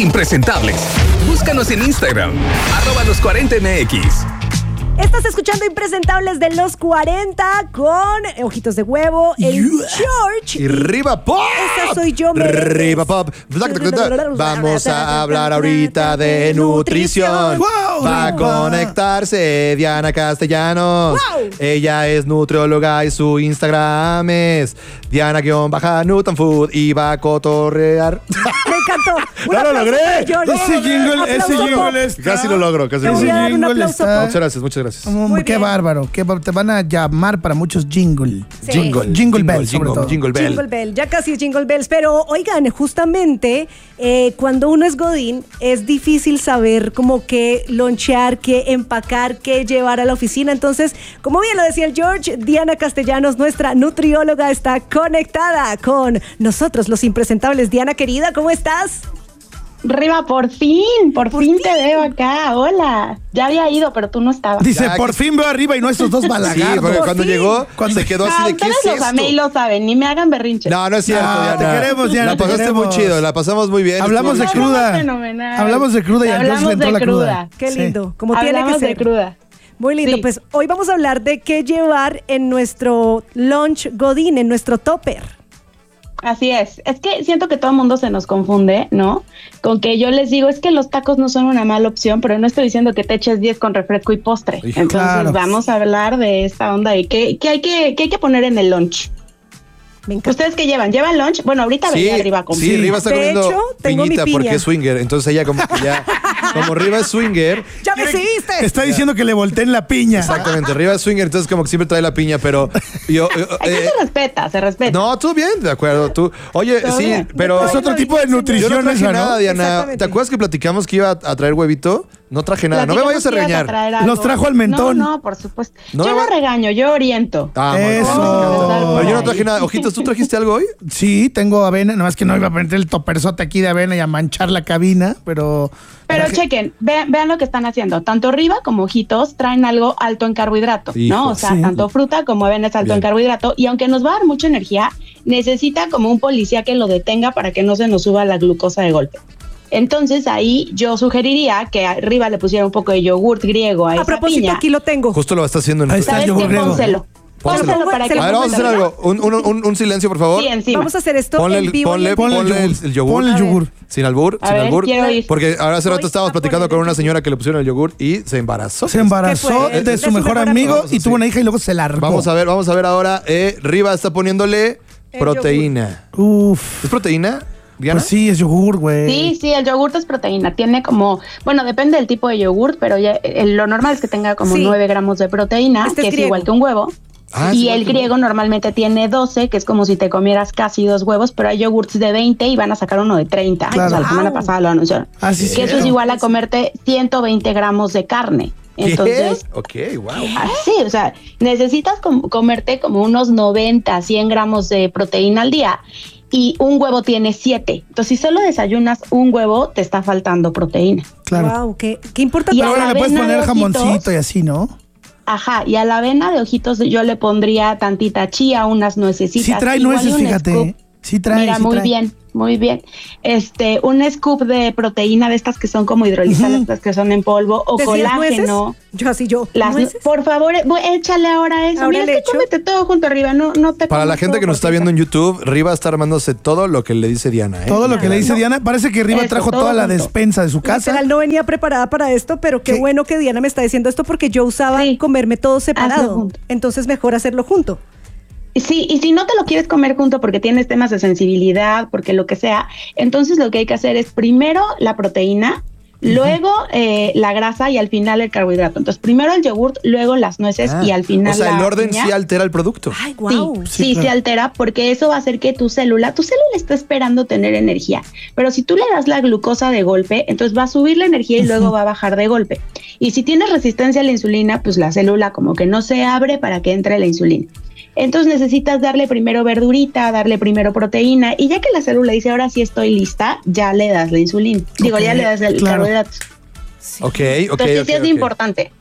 impresentables. Búscanos en Instagram, @los40mx. Estás escuchando Impresentables de los 40 con Ojitos de Huevo, el George y Riva Pop. Esa soy yo, Merengues. Riva Pop. Vamos a hablar ahorita de nutrición. Wow, Va a conectarse Diana Castellanos. Wow. Ella es nutrióloga y su Instagram es Diana_NutanFood y va a cotorrear. Me encantó. Un ¡No lo aplauso logré! para George. Ese jingle está... Casi lo logro, casi Te lo voy a logro. dar un jingle aplauso. está- Muchas gracias, muchas gracias. Muy Qué bien. bárbaro. Te van a llamar para muchos jingle. Sí. Jingle Bell, sobre todo. Jingle Bell. Jingle Bell, ya casi es Jingle Bells, pero oigan, justamente cuando uno es godín es difícil saber como qué lonchear, qué empacar, qué llevar a la oficina. Entonces, como bien lo decía el George, Diana Castellanos, nuestra nutrióloga, está conectada con nosotros, los impresentables. Diana, querida, ¿cómo estás? Riva, por fin te veo acá. Hola. Ya había ido, pero tú no estabas. Dice, Ya, por que- fin veo arriba y no estos dos Sí, balagardos. porque cuando fin. llegó, se quedó así de ¿qué es ustedes los amé y esto? lo saben, ni me hagan berrinche. No, no es cierto, No, Diana. te queremos, Diana, La te pasaste queremos. muy chido, la pasamos muy bien. Hablamos de Estuvo muy cruda. Fenomenal. Hablamos de cruda y a George le Hablamos entró de la cruda. Qué Sí. lindo, como tiene que Hablamos ser. de cruda. Muy lindo, Sí. pues hoy vamos a hablar de qué llevar en nuestro lunch godín, en nuestro topper. Así es que siento que todo el mundo se nos confunde, ¿no? Con que yo les digo, es que los tacos no son una mala opción, pero no estoy diciendo que te eches 10 con refresco y postre. Hijo. Entonces Claro. vamos a hablar de esta onda y qué hay que poner en el lunch. Me encanta. ¿Ustedes qué llevan? ¿Llevan lunch? Bueno, ahorita venía Riva con Sí, Riva está De comiendo hecho, tengo mi piñita piña. porque es swinger. Entonces ella como que ya, como Riva es swinger. ¡Ya me seguiste! Está diciendo que le volteen la piña. Exactamente, Riva es swinger, entonces como que siempre trae la piña, pero yo... Aquí se respeta. no, tú bien, de acuerdo, tú. Oye, Todo sí, bien. pero... Es otro tipo de Yo no nutrición traje esa, nada, ¿no? Diana. Exactamente. ¿Te acuerdas que platicamos que iba a traer huevito? No traje nada. No me vayas a regañar. Los trajo al mentón. No, por supuesto. No Yo me no va- regaño, yo oriento. Ah, bueno, Eso. me encanta. Pero yo no Ay. traje nada. Ojitos, ¿tú trajiste algo hoy? Sí, tengo avena, nada más que no iba a meter el toperzote aquí de avena y a manchar la cabina, pero... Pero chequen, vean lo que están haciendo. Tanto Riva como Ojitos traen algo alto en carbohidrato, Hijo, ¿no? O sea, sí. tanto fruta como avena es alto Bien. en carbohidrato. Y aunque nos va a dar mucha energía, necesita como un policía que lo detenga para que no se nos suba la glucosa de golpe. Entonces ahí yo sugeriría que arriba le pusiera un poco de yogurt griego a A esa propósito, piña. aquí lo tengo. Justo lo está haciendo en Ahí está el ¿Sabes yogur qué? griego. Pónselo. Pónselo para que... Se lo A ver, vamos a hacer arriba. algo. Un silencio, por favor. Sí, encima. Vamos a hacer esto Ponle, en vivo. y en ponle directo. el yogur. Ponle el A ver. yogur. Sin albur, A sin ver, albur. quiero ir. Porque ahora hace rato Voy estábamos a platicando poner con el una yogur. señora que le pusieron el yogur y se embarazó. Se embarazó ¿Qué fue? de su mejor amigo amigo. y tuvo una hija y luego se largó. Vamos a ver ahora. Riva está poniéndole El proteína. Uf. ¿Es proteína, Diana? Pues sí, es yogur, güey. Sí, el yogurt es proteína. Tiene como, bueno, depende del tipo de yogurt, pero ya, lo normal es que tenga como Sí. 9 gramos de proteína, Este que es es griego. igual que un huevo. Ah, Y es el igual que un griego normalmente tiene 12, que es como si te comieras casi 2 huevos, pero hay yogurts de 20 y van a sacar uno de 30. Claro. O sea, la semana Wow. pasada lo anunciaron. Ah, sí, Que eso es igual a comerte 120 gramos de carne. Entonces, ¿Qué? Ok, wow. así, o sea, necesitas comerte como unos 90, 100 gramos de proteína al día y un huevo tiene 7. Entonces, si solo desayunas un huevo, te está faltando proteína. Claro. Wow, qué importante. Y Pero a bueno, la le puedes avena poner de jamoncito Ojitos. y así, ¿no? Ajá, y a la avena de Ojitos yo le pondría tantita chía, unas nuecesitas. Sí trae igual nueces, un fíjate. scoop. Sí trae, Mira, sí muy trae. bien, muy bien. Un scoop de proteína de estas que son como hidrolizadas, Ujú. estas que son en polvo, o ¿Decías colágeno. nueces? Yo así, Las, ¿nueces? por favor, échale ahora eso. Ahora Mira, le es que echo. cómete todo junto arriba, no te Para la comas gente todo que nos está porque- viendo en YouTube, Riva está armándose todo lo que le dice Diana, ¿eh? Todo lo que le dice No. Diana, parece que Riva Eso, trajo todo toda la junto. despensa de su casa. Literal, no venía preparada para esto, pero qué ¿Qué? bueno que Diana me está diciendo esto porque yo usaba Sí. comerme todo Hazlo separado. junto. Entonces mejor hacerlo junto. Sí, y si no te lo quieres comer junto porque tienes temas de sensibilidad, porque lo que sea, entonces lo que hay que hacer es primero la proteína, luego la grasa y al final el carbohidrato. Entonces primero el yogurt, luego las nueces Ah, y al final o sea, el la orden piña. sí altera el producto. Ay, wow. Sí, claro. se altera porque eso va a hacer que tu célula está esperando tener energía. Pero si tú le das la glucosa de golpe, entonces va a subir la energía y luego va a bajar de golpe. Y si tienes resistencia a la insulina, pues la célula como que no se abre para que entre la insulina. Entonces necesitas darle primero verdurita, darle primero proteína y ya que la célula dice ahora sí estoy lista, ya le das la insulina. Digo, Ok, ya le das el claro. carbohidrato. Sí. Ok. Entonces sí es importante.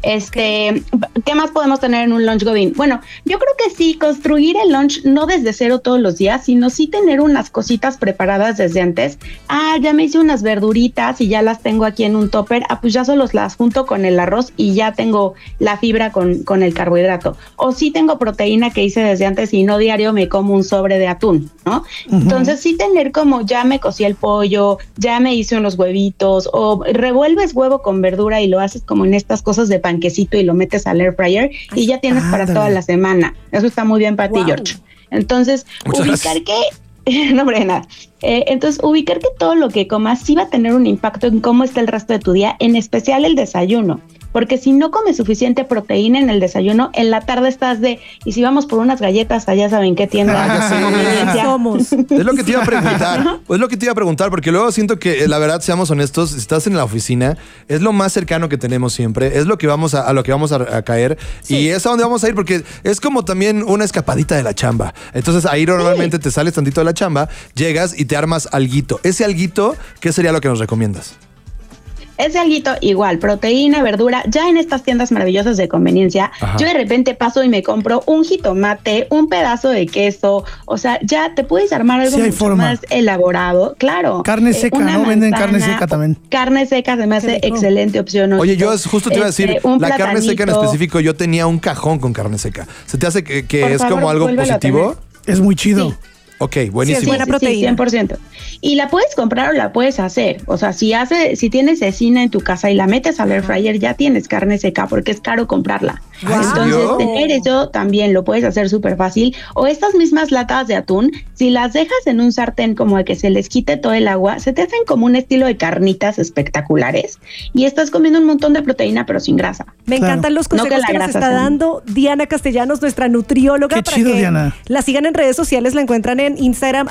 ¿Qué más podemos tener en un lunch godín? Bueno, yo creo que sí, construir el lunch no desde cero todos los días, sino sí tener unas cositas preparadas desde antes. Ya me hice unas verduritas y ya las tengo aquí en un topper. Pues ya solo las junto con el arroz y ya tengo la fibra con el carbohidrato. O sí tengo proteína que hice desde antes y no diario me como un sobre de atún, ¿no? Entonces sí tener como ya me cocí el pollo, ya me hice unos huevitos, o revuelves huevo con verdura y lo haces como en estas cosas de panquecito y lo metes al air fryer y ya tienes para toda la semana. Eso está muy bien para ti, George. Entonces, ubicar que... no, hombre, nada. Entonces, ubicar que todo lo que comas sí va a tener un impacto en cómo está el resto de tu día, en especial el desayuno. Porque si no comes suficiente proteína en el desayuno, en la tarde estás y si vamos por unas galletas, allá saben qué tienda somos. Es lo que te iba a preguntar. Es lo que te iba a preguntar, porque luego siento que, la verdad, seamos honestos, si estás en la oficina, es lo más cercano que tenemos siempre, es lo que vamos a lo que vamos a caer, y es a donde vamos a ir, porque es como también una escapadita de la chamba. Entonces ahí normalmente te sales tantito de la chamba, llegas y te armas alguito. Ese alguito, ¿qué sería lo que nos recomiendas? Ese alguito igual, proteína, verdura, ya en estas tiendas maravillosas de conveniencia, yo de repente paso y me compro un jitomate, un pedazo de queso, o sea, ya te puedes armar algo mucho más elaborado, claro. Carne seca, ¿no? Manzana, venden carne seca también. Carne seca se me hace excelente opción. Oye, yo justo te iba a decir, la carne seca en platanito. específico, yo tenía un cajón con carne seca. ¿Se te hace que es favor, como algo vuélvelo a positivo? Es muy chido. Sí. Ok, buenísimo. Sí, es buena proteína. Sí, 100%. Y la puedes comprar o la puedes hacer. O sea, si tienes cecina en tu casa y la metes al air fryer, ya tienes carne seca porque es caro comprarla. Entonces, tener eso también lo puedes hacer súper fácil. O estas mismas latas de atún, si las dejas en un sartén como de que se les quite todo el agua, se te hacen como un estilo de carnitas espectaculares. Y estás comiendo un montón de proteína, pero sin grasa. Me encantan los consejos que nos está dando Diana Castellanos, nuestra nutrióloga. Qué para chido, que Diana. la sigan en redes sociales, la encuentran en Instagram,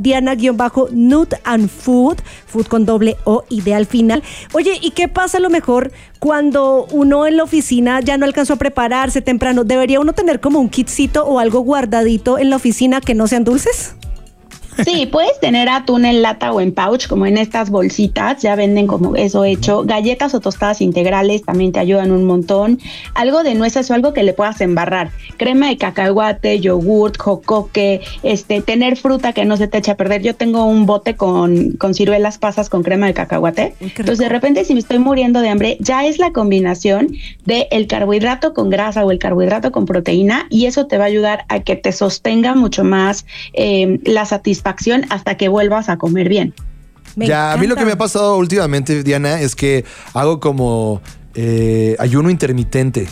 @Diana_Nut&Food, food con doble O y D al final. Oye, ¿y qué pasa a lo mejor cuando uno en la oficina ya no alcanzó a prepararse temprano? ¿Debería uno tener como un kitcito o algo guardadito en la oficina que no sean dulces? Sí, puedes tener atún en lata o en pouch, como en estas bolsitas, ya venden como eso hecho. Galletas o tostadas integrales también te ayudan un montón. Algo de nueces o algo que le puedas embarrar. Crema de cacahuate, yogurt, jocoque, tener fruta que no se te eche a perder. Yo tengo un bote con ciruelas pasas con crema de cacahuate. Entonces, de repente, si me estoy muriendo de hambre, ya es la combinación de el carbohidrato con grasa o el carbohidrato con proteína, y eso te va a ayudar a que te sostenga mucho más la satisfacción hasta que vuelvas a comer bien. A mí lo que me ha pasado últimamente, Diana, es que hago como ayuno intermitente.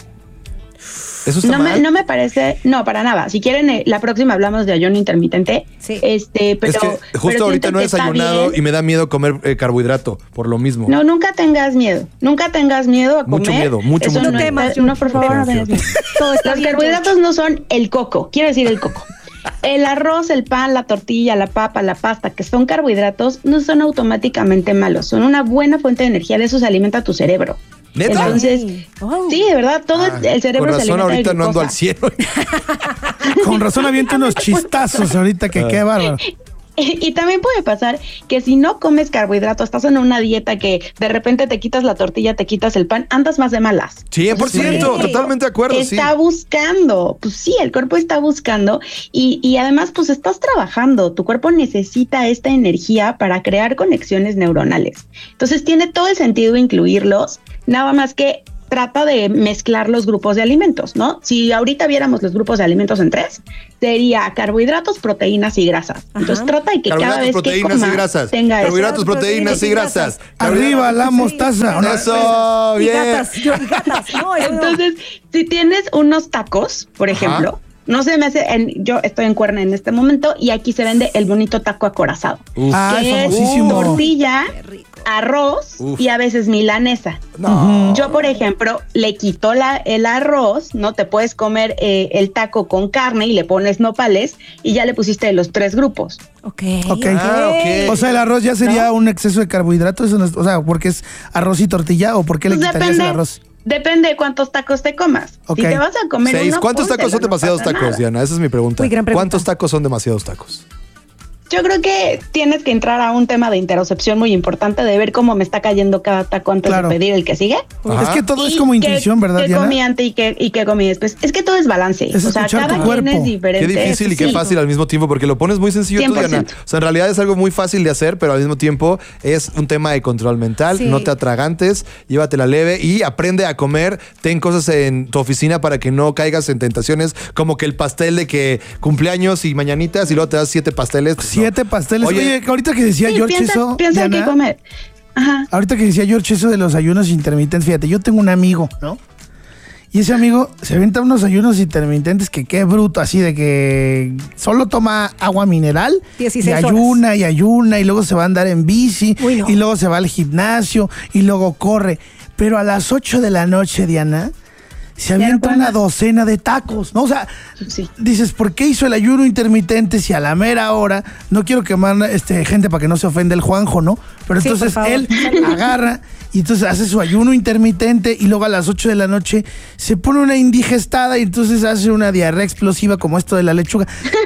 ¿Eso está mal? No me parece, no, para nada. Si quieren, la próxima hablamos de ayuno intermitente. Sí. Pero es que justo ahorita no he desayunado y me da miedo comer carbohidrato por lo mismo. No, nunca tengas miedo. Nunca tengas miedo a comer. Mucho miedo. Eso no temas. No, por favor, no tengas miedo. Los carbohidratos no son el coco, quiero decir el coco. El arroz, el pan, la tortilla, la papa, la pasta, que son carbohidratos, no son automáticamente malos. Son una buena fuente de energía. De eso se alimenta tu cerebro. ¿Neta? Entonces, sí, de verdad, todo el cerebro se alimenta de Con razón ahorita no ando glucosa. al cielo. Con razón avienta unos chistazos ahorita que qué bárbaro. Y también puede pasar que si no comes carbohidratos, estás en una dieta que de repente te quitas la tortilla, te quitas el pan, andas más de malas. 100%, totalmente de acuerdo. Está buscando, pues sí, el cuerpo está buscando y además pues estás trabajando, tu cuerpo necesita esta energía para crear conexiones neuronales. Entonces tiene todo el sentido incluirlos, nada más que trata de mezclar los grupos de alimentos, ¿no? Si ahorita viéramos los grupos de alimentos en 3, sería carbohidratos, proteínas y grasas. Entonces trata de que cada vez que comas tenga eso. Carbohidratos, proteínas y grasas. Arriba la mostaza. Eso, bien. Gatas. No, entonces, si tienes unos tacos, por ejemplo, no se me hace, yo estoy en Cuerna en este momento y aquí se vende el bonito taco acorazado. Que es tortilla, arroz y a veces milanesa. No. Yo, por ejemplo, le quito el arroz, ¿no? Te puedes comer el taco con carne y le pones nopales y ya le pusiste los 3 grupos. Ok. O sea, el arroz ya sería un exceso de carbohidratos, eso no es, o sea, porque es arroz y tortilla, o por qué le quitarías el arroz. Depende de cuántos tacos te comas. Okay. Si te vas a comer 6. uno, ¿Cuántos tacos son demasiados tacos, Diana? Esa es mi pregunta. Muy gran pregunta. ¿Cuántos tacos son demasiados tacos? Yo creo que tienes que entrar a un tema de interocepción muy importante, de ver cómo me está cayendo cada taco antes de pedir el que sigue. Ajá. Es que todo es como intuición, ¿verdad, ¿Qué Diana? comí antes y qué comí después? Es que todo es balance. Es o sea, escuchar cada tu quien cuerpo. es diferente. Qué difícil y qué fácil al mismo tiempo, porque lo pones muy sencillo tú, 100%. Diana. O sea, en realidad es algo muy fácil de hacer, pero al mismo tiempo es un tema de control mental. Sí. No te atragantes, llévatela leve y aprende a comer. Ten cosas en tu oficina para que no caigas en tentaciones como que el pastel de que cumpleaños y mañanitas y luego te das 7 pasteles. Pues, 7 pasteles. Oye, Oye, ahorita que decía Sí, George piensa Diana, que comer. Ajá. ahorita que decía George eso de los ayunos intermitentes, fíjate, yo tengo un amigo, ¿no? Y ese amigo se avienta unos ayunos intermitentes que qué bruto, así de que solo toma agua mineral 16 y ayuna y ayuna y luego se va a andar en bici Uy, no. y luego se va al gimnasio y luego corre. Pero a las 8 de la noche, Diana, se avienta hermana. una docena de tacos, ¿no? O sea, Sí. dices, ¿por qué hizo el ayuno intermitente si a la mera hora, no quiero quemar gente para que no se ofenda el Juanjo, ¿no? Pero Sí, entonces por favor. él agarra y entonces hace su ayuno intermitente y luego a las 8 de la noche se pone una indigestada y entonces hace una diarrea explosiva como esto de la lechuga.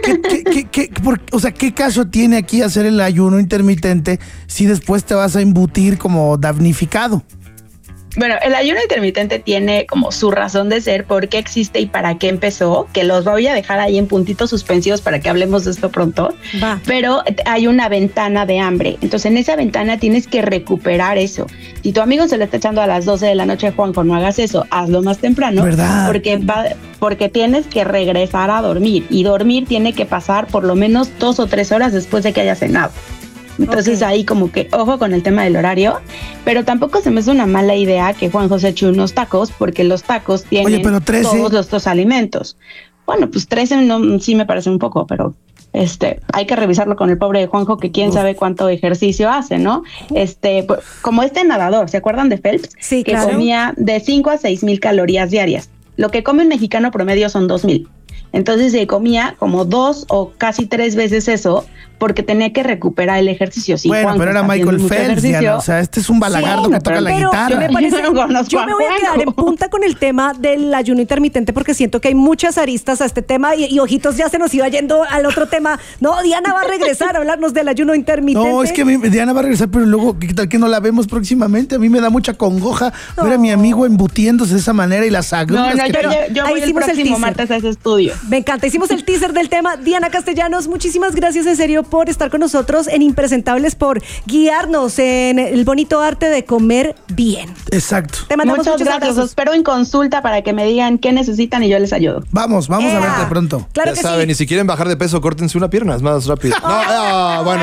O sea, ¿qué caso tiene aquí hacer el ayuno intermitente si después te vas a embutir como damnificado? Bueno, el ayuno intermitente tiene como su razón de ser, por qué existe y para qué empezó, que los voy a dejar ahí en puntitos suspensivos para que hablemos de esto pronto. Va. Pero hay una ventana de hambre. Entonces, en esa ventana tienes que recuperar eso. Si tu amigo se le está echando a las 12 de la noche, Juanjo, no hagas eso, hazlo más temprano. ¿Verdad? Porque tienes que regresar a dormir. Y dormir tiene que pasar por lo menos 2 o 3 horas después de que hayas cenado. Entonces ahí como que ojo con el tema del horario, pero tampoco se me hace una mala idea que Juanjo se eche unos tacos, porque los tacos tienen Oye, pero 13. todos los dos alimentos. Bueno, pues 13 no, sí me parece un poco, pero hay que revisarlo con el pobre de Juanjo, que quién sabe cuánto ejercicio hace, ¿no? Pues, como nadador, ¿se acuerdan de Phelps? Sí, que claro. comía de 5 a 6,000 calorías diarias. Lo que come un mexicano promedio son 2,000. Entonces se comía como 2 o casi 3 veces eso, porque tenía que recuperar el ejercicio. Sí, bueno, Juanjo pero era está haciendo Michael mucho Phelps, ejercicio. Diana. O sea, este es un balagardo Sí, que toca la Pero guitarra. me parece, Yo no conozco yo a me voy a quedar en Juanjo. punta con el tema del ayuno intermitente porque siento que hay muchas aristas a este tema y ojitos ya se nos iba yendo al otro tema. No, Diana va a regresar a hablarnos del ayuno intermitente. No, es que Diana va a regresar, pero luego, ¿qué tal que no la vemos próximamente? A mí me da mucha congoja ver a mi amigo embutiéndose de esa manera y las agruras. No, yo ahí voy el hicimos el próximo teaser. martes a ese estudio. Me encanta, hicimos el teaser del tema. Diana Castellanos, muchísimas gracias en serio por estar con nosotros en Impresentables, por guiarnos en el bonito arte de comer bien. Exacto. Te mandamos Muchas muchos gracias. Los abrazos. espero en consulta para que me digan qué necesitan y yo les ayudo. Vamos a ¡Ea! verte pronto. Claro ya que saben, sí. y si quieren bajar de peso, córtense una pierna, es más rápido. No, bueno,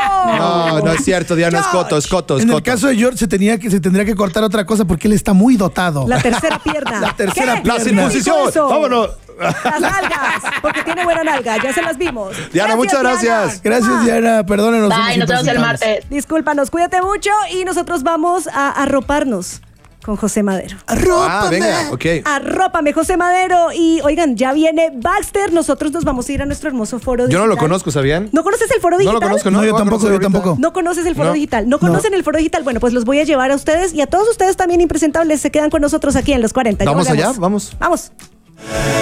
ya. No es cierto, Diana, es coto. En el caso de George se tendría que cortar otra cosa porque él está muy dotado. La tercera pierna. La tercera ¿Qué? pierna. La ¿Quién dijo circuncisión, eso? vámonos. Las nalgas, porque tiene buena nalga, ya se las vimos. Diana, muchas gracias. Gracias, Diana. Perdónenos. Bye, nos vemos el martes. Discúlpanos, cuídate mucho y nosotros vamos a arroparnos con José Madero. Venga, ok. Arrópame, José Madero. Y oigan, ya viene Baxter. Nosotros nos vamos a ir a nuestro hermoso foro digital. Yo no lo conozco, ¿sabían? ¿No conoces el foro No digital? lo conozco, No, yo lo voy a tampoco, conocer yo ahorita. tampoco. ¿No conoces el foro No. digital? ¿No conocen el foro digital? Bueno, pues los voy a llevar a ustedes y a todos ustedes también impresentables. Se quedan con nosotros aquí en Los 40. Ya ¿Vamos allá? volvemos. Vamos. Vamos.